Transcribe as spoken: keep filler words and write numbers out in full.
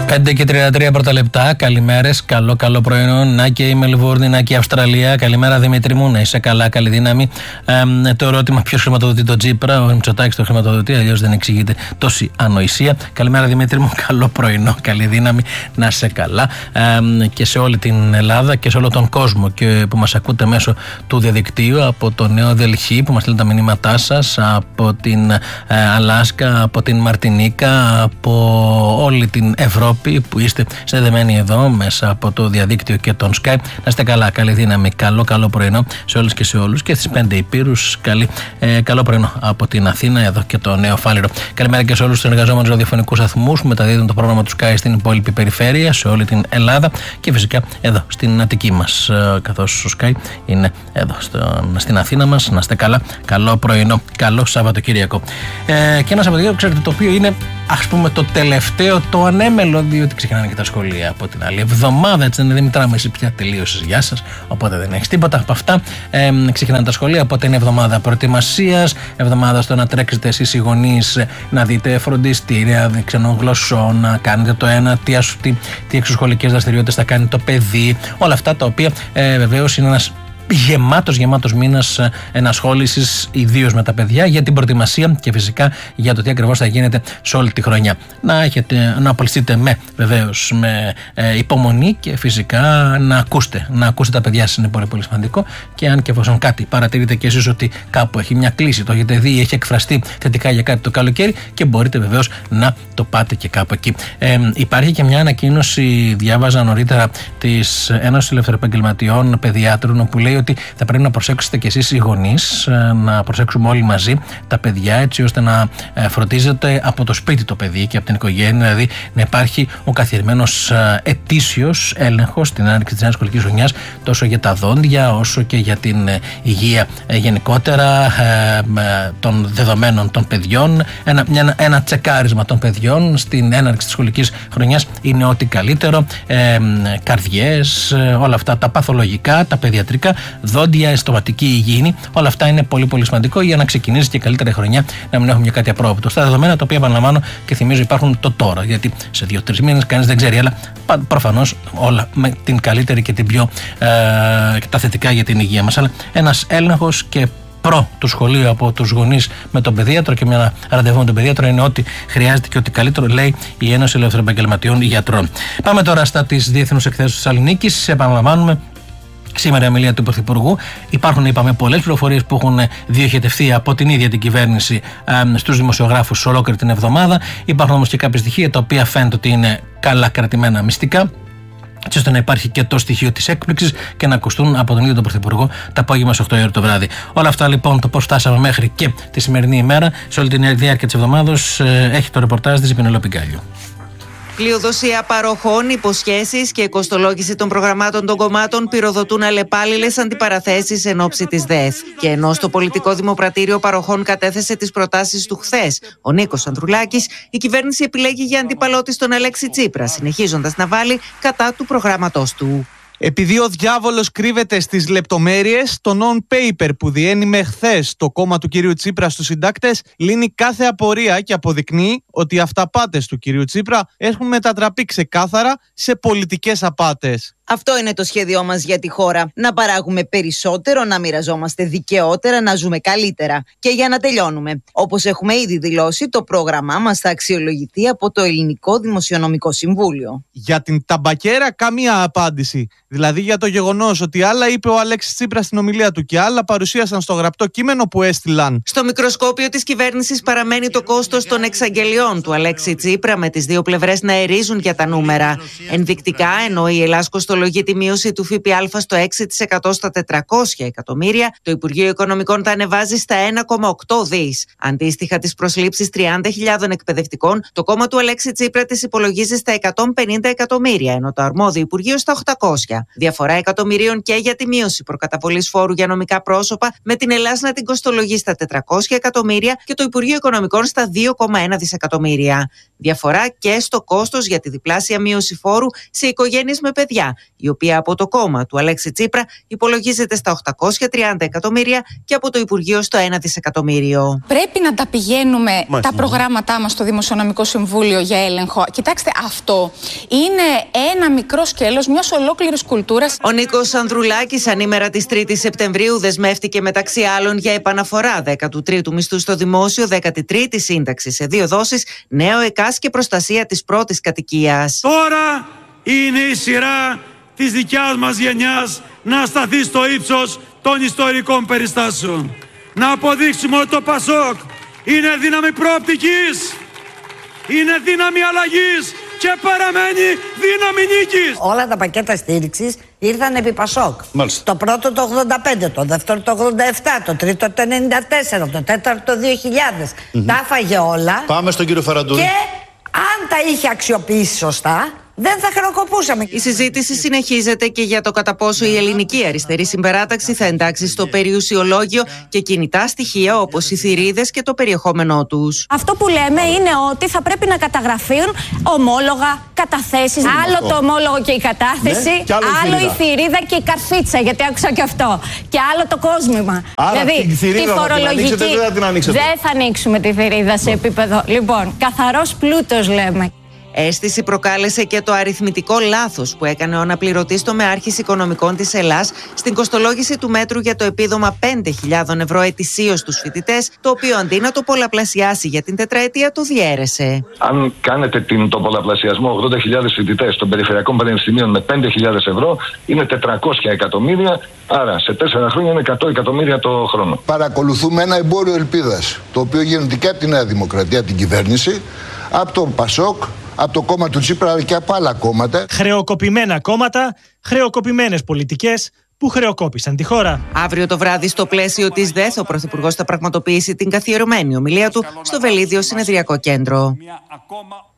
πέντε και τριάντα τρία πρώτα λεπτά. Καλημέρες, καλό καλό πρωινό. Να και η Μελβούρνη, να και η Αυστραλία. Καλημέρα Δημήτρη μου, να είσαι καλά, καλή δύναμη. Ε, το ερώτημα ποιος χρηματοδοτεί τον Τσίπρα, ο Μητσοτάκης το χρηματοδοτεί, αλλιώς δεν εξηγείται τόση ανοησία. Καλημέρα Δημήτρη μου, καλό πρωινό, καλή δύναμη, να είσαι καλά. Ε, και σε όλη την Ελλάδα και σε όλο τον κόσμο και που μας ακούτε μέσω του διαδικτύου, από το Νέο Δελχή που μας στείλετε τα μηνύματά σας, από την ε, Αλάσκα, από την Μαρτινίκα, από όλη την Ευρώπη που είστε συνδεδεμένοι εδώ μέσα από το διαδίκτυο και τον Skype. Να είστε καλά, καλή δύναμη, καλό καλό πρωινό σε όλους και σε όλους και στις πέντε Υπήρους. Καλή, ε, καλό πρωινό από την Αθήνα, εδώ και το Νέο Φάληρο. Καλημέρα και σε όλους τους εργαζόμενους ραδιοφωνικούς σταθμούς που μεταδίδουν το πρόγραμμα του Sky στην υπόλοιπη περιφέρεια, σε όλη την Ελλάδα και φυσικά εδώ στην Αττική μας, καθώς ο Sky είναι εδώ στο, στην Αθήνα μας. Να είστε καλά, καλό πρωινό, καλό Σαββατοκύριακο. Ε, και ένα Σαββατοκύριακο, ξέρετε, το οποίο είναι, ας πούμε, το τελευταίο, το ανέμελο, διότι ξεκινάνε και τα σχολεία από την άλλη εβδομάδα. Έτσι δεν είναι, Δημητρά μου, εσύ πια τελείωσες, γεια σας. Οπότε δεν έχεις τίποτα από αυτά. Ε, ξεκινάνε τα σχολεία, οπότε είναι εβδομάδα προετοιμασίας, εβδομάδα στο να τρέξετε εσείς οι γονείς να δείτε φροντιστήρια ξενών γλωσσών, να κάνετε το ένα, τι, ασου, τι, τι εξωσχολικές δραστηριότητες θα κάνει το παιδί. Όλα αυτά τα οποία ε, βεβαίως είναι ένας γεμάτος γεμάτος μήνας ενασχόλησης, ιδίως με τα παιδιά, για την προετοιμασία και φυσικά για το τι ακριβώς θα γίνεται σε όλη τη χρονιά. Να, έχετε, να απολυστείτε με, βεβαίως, με ε, υπομονή και φυσικά να ακούσετε. Να ακούσετε τα παιδιά σας είναι πολύ πολύ σημαντικό, και αν και εφόσον κάτι παρατηρείτε και εσείς ότι κάπου έχει μια κλίση, το έχετε δει, έχει εκφραστεί θετικά για κάτι το καλοκαίρι, και μπορείτε βεβαίως να το πάτε και κάπου εκεί. Ε, υπάρχει και μια ανακοίνωση, διάβαζα νωρίτερα, της Ένωσης Ελευθεροεπαγγελματιών Παιδιάτρων, που λέει ότι θα πρέπει να προσέξετε κι εσείς οι γονείς, να προσέξουμε όλοι μαζί τα παιδιά, έτσι ώστε να φροντίζετε από το σπίτι το παιδί και από την οικογένεια, δηλαδή να υπάρχει ο καθιερωμένος ετήσιος έλεγχος στην άνοιξη της νέας σχολικής χρονιάς, τόσο για τα δόντια όσο και για την υγεία γενικότερα των δεδομένων των παιδιών. Ένα, μια, ένα τσεκάρισμα των παιδιών στην έναρξη της σχολικής χρονιάς είναι ό,τι καλύτερο. Ε, καρδιές, όλα αυτά τα παθολογικά, τα παιδιατρικά, δόντια, εστοματική υγιεινή, όλα αυτά είναι πολύ πολύ σημαντικό για να ξεκινήσει και καλύτερα η χρονιά, να μην έχουμε μια κάτι απρόοπτο. Στα δεδομένα τα οποία, επαναλαμβάνω και θυμίζω, υπάρχουν το τώρα, γιατί σε δύο-τρεις μήνες κανείς δεν ξέρει, αλλά προφανώς όλα με την καλύτερη και την πιο ε, τα θετικά για την υγεία μας. Αλλά ένας έλεγχος και προ του σχολείου από τους γονείς με τον παιδίατρο και μια ραντεβού με τον παιδίατρο είναι ό,τι χρειάζεται και ό,τι καλύτερο, λέει η Ένωση Ελευθεροεπαγγελματιών Γιατρών. Πάμε τώρα στα της διεθνούς εκθέσεως της Θεσσαλονίκης. Επαναλαμβάνουμε, σήμερα η ομιλία του Πρωθυπουργού. Υπάρχουν, είπαμε, πολλές πληροφορίες που έχουν διοχετευτεί από την ίδια την κυβέρνηση ε, στους δημοσιογράφους ολόκληρη την εβδομάδα. Υπάρχουν όμως και κάποια στοιχεία τα οποία φαίνεται ότι είναι καλά κρατημένα μυστικά, έτσι ώστε να υπάρχει και το στοιχείο της έκπληξης και να ακουστούν από τον ίδιο τον Πρωθυπουργό το απόγευμα στις οκτώ η ώρα το βράδυ. Όλα αυτά λοιπόν, το πώς φτάσαμε μέχρι και τη σημερινή ημέρα, σε όλη την διάρκεια της εβδομάδος, ε, έχει το ρεπορτάζ της η Πινελόπη Γκάλιο. Πλειοδοσία παροχών, υποσχέσεις και κοστολόγηση των προγραμμάτων των κομμάτων πυροδοτούν αλλεπάλληλες αντιπαραθέσεις εν ώψη της ΔΕΘ. Και ενώ στο Πολιτικό Δημοπρατήριο Παροχών κατέθεσε τις προτάσεις του χθες ο Νίκος Ανδρουλάκης, η κυβέρνηση επιλέγει για αντίπαλό της τον Αλέξη Τσίπρα, συνεχίζοντας να βάλει κατά του προγράμματός του. Επειδή ο διάβολος κρύβεται στις λεπτομέρειες, το non-paper που διένυμε χθες το κόμμα του κυρίου Τσίπρα στους συντάκτες λύνει κάθε απορία και αποδεικνύει ότι οι αυταπάτες του κυρίου Τσίπρα έχουν μετατραπεί ξεκάθαρα σε πολιτικές απάτες. Αυτό είναι το σχέδιό μας για τη χώρα. Να παράγουμε περισσότερο, να μοιραζόμαστε δικαιότερα, να ζούμε καλύτερα. Και για να τελειώνουμε, όπως έχουμε ήδη δηλώσει, το πρόγραμμά μας θα αξιολογηθεί από το Ελληνικό Δημοσιονομικό Συμβούλιο. Για την ταμπακέρα καμία απάντηση. Δηλαδή για το γεγονός ότι άλλα είπε ο Αλέξης Τσίπρας στην ομιλία του και άλλα παρουσίασαν στο γραπτό κείμενο που έστειλαν. Στο μικροσκόπιο της κυβέρνησης παραμένει το κόστος των εξαγγελιών του Αλέξη Τσίπρα, με τις δύο πλευρές να ερίζουν για τα νούμερα. Ενδεικτικά, ενώ η Ελλάς κοστολογεί τη μείωση του ΦΠΑ στο έξι τοις εκατό στα τετρακόσια εκατομμύρια, το Υπουργείο Οικονομικών τα ανεβάζει στα ένα κόμμα οκτώ δις. Αντίστοιχα, τις προσλήψεις τριάντα χιλιάδων εκπαιδευτικών, το κόμμα του Αλέξη Τσίπρα τις υπολογίζει στα εκατόν πενήντα εκατομμύρια, ενώ το αρμόδιο Υπουργείο στα οκτακόσια. Διαφορά εκατομμυρίων και για τη μείωση προκαταβολής φόρου για νομικά πρόσωπα, με την Ελλάς να την κοστολογεί στα τετρακόσια εκατομμύρια και το Υπουργείο Οικονομικών στα δύο κόμμα ένα δισεκατομμύρια. Διαφορά και στο κόστος για τη διπλάσια μείωση φόρου σε οικογένειες με παιδιά, η οποία από το κόμμα του Αλέξη Τσίπρα υπολογίζεται στα οκτακόσια τριάντα εκατομμύρια και από το Υπουργείο στο ένα δισεκατομμύριο. Πρέπει να τα πηγαίνουμε Μάλιστα. τα προγράμματά μας στο Δημοσιονομικό Συμβούλιο για έλεγχο. Κοιτάξτε, αυτό είναι ένα μικρό σκέλος μιας ολόκληρης κουλτούρας. Ο Νίκος Ανδρουλάκης ανήμερα της τρίτης Σεπτεμβρίου δεσμεύτηκε μεταξύ άλλων για επαναφορά δέκατου τρίτου μισθού στο δημόσιο, δέκατη τρίτη σύνταξη σε δύο δόσεις, νέο ΕΚΑΣ και προστασία της πρώτης κατοικίας. Τώρα είναι η σειρά της δικιάς μας γενιάς να σταθεί στο ύψος των ιστορικών περιστάσεων. Να αποδείξουμε ότι το ΠΑΣΟΚ είναι δύναμη προοπτικής, είναι δύναμη αλλαγής και παραμένει δύναμη νίκης. Όλα τα πακέτα στήριξης ήρθαν επί ΠΑΣΟΚ. Μάλιστα. Το πρώτο το ογδόντα πέντε, το δεύτερο το ογδόντα επτά, το τρίτο το ενενήντα τέσσερα, το τέταρτο το δύο χιλιάδες. Mm-hmm. Τα έφαγε όλα. Πάμε στον κύριο Φαραντούρη. Και αν τα είχε αξιοποιήσει σωστά, δεν θα χρεοκοπούσαμε. Η συζήτηση συνεχίζεται και για το κατά πόσο η ελληνική αριστερή συμπεράταξη θα εντάξει στο περιουσιολόγιο και κινητά στοιχεία όπως οι θηρίδες και το περιεχόμενό τους. Αυτό που λέμε είναι ότι θα πρέπει να καταγραφούν ομόλογα, καταθέσεις. Άλλο το ομόλογο και η κατάθεση, ναι, άλλο, άλλο η θηρίδα και η καρφίτσα, γιατί άκουσα και αυτό. Και άλλο το κόσμημα. Άρα δηλαδή, τη θηρίδα τη φορολογική. Δεν θα την ανοίξετε. Δεν θα ανοίξουμε τη θηρίδα σε επίπεδο. Λοιπόν, καθαρός πλούτος λέμε. Αίσθηση προκάλεσε και το αριθμητικό λάθος που έκανε ο αναπληρωτής τομεάρχης οικονομικών της Ελλάς στην κοστολόγηση του μέτρου για το επίδομα πέντε χιλιάδες ευρώ ετησίως στους φοιτητές, το οποίο αντί να το πολλαπλασιάσει για την τετραετία το διέρεσε. Αν κάνετε την, το πολλαπλασιασμό ογδόντα χιλιάδες φοιτητές των περιφερειακών πανεπιστημίων με πέντε χιλιάδες ευρώ, είναι τετρακόσια εκατομμύρια, άρα σε τέσσερα χρόνια είναι εκατό εκατομμύρια το χρόνο. Παρακολουθούμε ένα εμπόριο ελπίδας, το οποίο γίνεται και από τη Νέα Δημοκρατία, την κυβέρνηση, από το ΠΑΣΟΚ, από το κόμμα του Τσίπρα αλλά και από άλλα κόμματα. Χρεοκοπημένα κόμματα, χρεοκοπημένες πολιτικές που χρεοκόπησαν τη χώρα. Αύριο το βράδυ, στο πλαίσιο της ΔΕΘ, ο Πρωθυπουργός θα πραγματοποιήσει την καθιερωμένη ομιλία του στο Βελίδιο Συνεδριακό Κέντρο.